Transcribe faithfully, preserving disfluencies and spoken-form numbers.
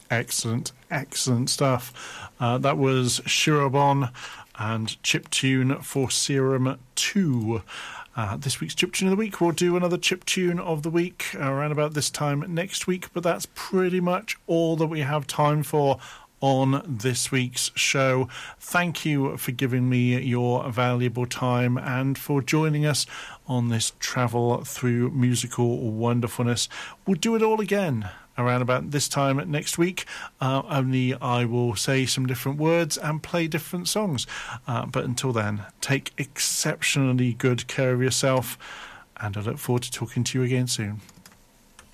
Excellent, excellent stuff. Uh, that was Shirobon and Chiptune for Serum two. Uh, this week's Chiptune of the Week. We'll do another Chiptune of the Week around about this time next week, but that's pretty much all that we have time for on this week's show. Thank you for giving me your valuable time and for joining us on this travel through musical wonderfulness. We'll do it all again around about this time next week, uh, only I will say some different words and play different songs. Uh, but until then, take exceptionally good care of yourself, and I look forward to talking to you again soon.